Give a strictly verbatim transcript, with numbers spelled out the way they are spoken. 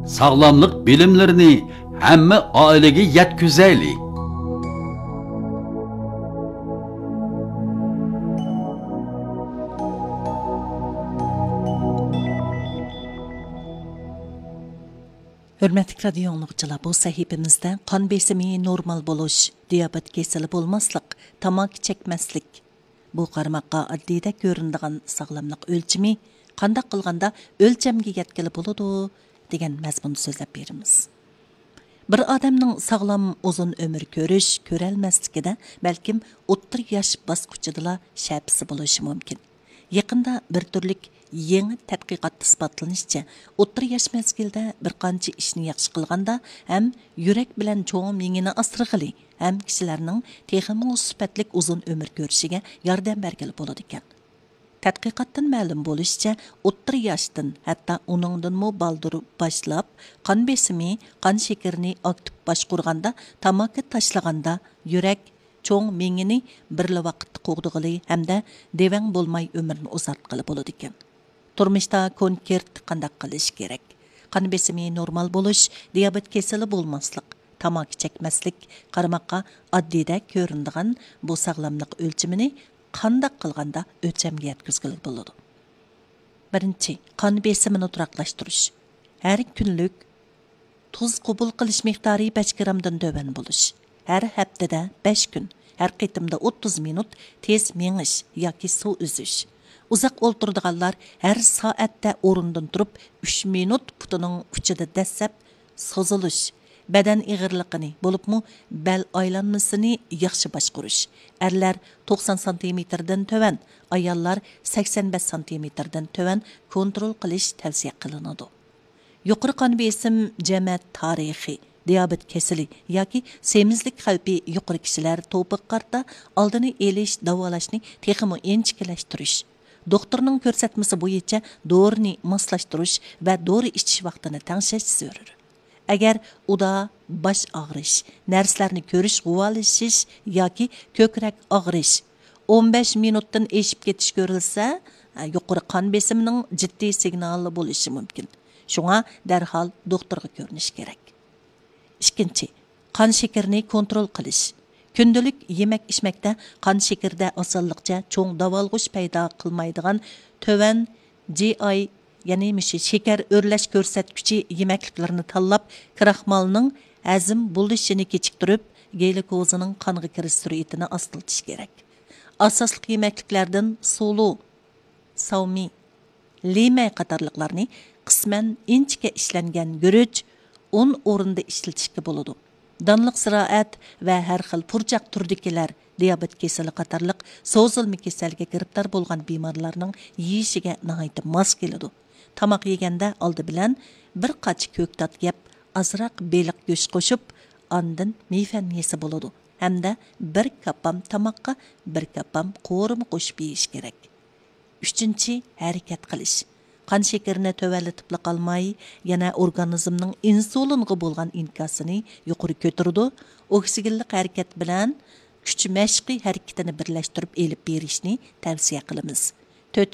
sağlamlık bilimlerini hamma oilaga yetkazaylik. Hürmetli radio anlıqçılar, bu sahifimizde qan besimi normal buluş, diyabet kesili bulmaslık, tamaki çekmeslik. Bu qarmaqqa addiyda göründiğin sağlamlık ölçimi, qandaq qılğanda ölçemge yetkili buludu, degan mazmun sözlep berimiz. Bir adamның sağlam uzun ömür görüş, körelmeslikide belkim o'ttir yaş basquchidala şapisi bulushi mumkin. Yaqinda bir turlik yangi tadqiqot isbotlanishicha, o'ttir yaş mezgilda bir qancha ishni yaxshi qilganda ham yurak bilan cho'ng miyini asrig'ili, ham kishilarning texmi sifatlik uzun ömür ko'rishiga yordam bergili bo'ladi ekan. Tadqiqotdan ma'lum bo'lishicha, o'ttir yoshdan, hatto uningdanmi baldur boshlab, qon besimi, qon shakarini aktiv boshqurganda, tamaki tashlaganda, yurak, cho'ng miyini birla vaqtda qo'g'dig'ili hamda devang bo'lmay umrni uzartqili bo'ladi ekan. Turmushda konkret qanday qilish kerak? Qon besimi normal bo'lish, diabet kasali bo'lmaslik, tamaki chekmaslik, qarmoqqa oddiyda ko'rinadigan bu sog'lomlik o'lchimini qandaq qilganda o'lchamga yetkazgili bo'ladi. Birinchi, qon besimini turaqlashtirish. Har kunlik tuz qabul qilish miqdori besh grammdan to'van bo'lish. Har haftada besh kun, har qitimda o'ttiz minut tez mengish yoki suv uzish. Uzoq o'ltirdiganlar har soatda o'rindan turib uch minut putining uchida dassab sozilish. Badan ig'irliqini, bo'libmi bel aylanmasini yaxshi boshqarish. Erlar to'qson santimetrdan to'van, ayollar sakson besh santimetrdan to'van kontrol qilish tavsiya qilinadi. Yuqori qon besim jamoat tarixi, diabet kasali yoki semizlik xavfi yuqori kishilar to'piq qarta oldini elish, davolashni texmi enchiklashtirish. Doktorning ko'rsatmasi bo'yicha dorini moslashtirish va dori ichish vaqtini tangshash zarur. Agar uda bosh og'rish, narslarni ko'rish, g'uvalishish yoki ko'krak og'rish o'n besh minutdan eshib ketish ko'rilsa, yuqori qon besimining jiddiy signali bo'lishi mumkin. Shunga darhol doktorga ko'rinish kerak. Ikkinchi, qon shakarini kontrol qilish. Kundalik yemek içmekte qon shakarida osonlikcha cho'ng davolg'ish paydo qilmaydigan to'van G I ya'ni müshi şeker örleş ko'rsatkichi yemekliklerini tanlab, kraxmalning hazm bo'lishini kechiktirib, glikozining qonga kirish sur'atini ostiltish kerak. Asosli yemekliklardan sulu, savmi, limay qatorliqlarni qisman inchga ishlangan guruch un o'rinda ishlatishga bo'ladi. Danliq ziroat va har xil purchaq turdikilar, diabet kasali qatorliq so'zilma kasalga giribtor bo'lgan bemorlarning yeyishiga nihoyat mos keladi. Tamoq yeganda oldi bilan bir qachi ko'ktat yeb, azroq beliq go'sht qo'shib, ondan meyfan yesa bo'ladi. Hamda bir kapam tamoqqa bir kapam qo'rimi qo'shib yeyish kerak. Uchinchi, harakat qilish. Qon shakarini tövallatib qolmay, yana organizmning insulinga bo'lgan inkasini yuqori ko'taradi. Oksigenlik harakat bilan kuch mashqi harakatini birlashtirib elib berishni tavsiya qilamiz.